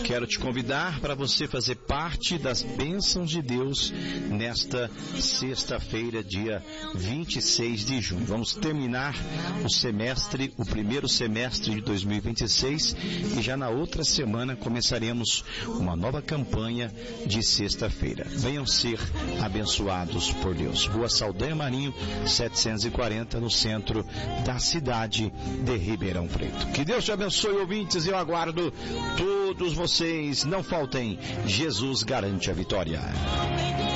Quero te convidar para você fazer parte das bênçãos de Deus nesta sexta-feira, dia 26 de junho. Vamos terminar o primeiro semestre de 2026 e já na outra semana começaremos uma nova campanha de sexta-feira. Venham ser abençoados por Deus. Rua Saldanha Marinho, 740, no centro da cidade de Ribeirão Preto. Que Deus te abençoe, ouvintes, e eu aguardo todos vocês. Não faltem, Jesus garante a vitória.